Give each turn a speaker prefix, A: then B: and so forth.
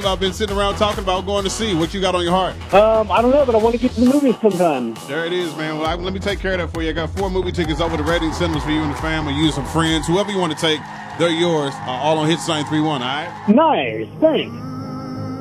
A: I've been sitting around talking about going to see. What you got on your heart?
B: I don't know, but I want to get to the movies sometime.
A: There it is, man. Well, let me take care of that for you. I got 4 movie tickets over to Reading Cinemas for you and the family, you and some friends. Whoever you want to take, they're yours. All on Hits 93.1, all right?
B: Nice, thanks.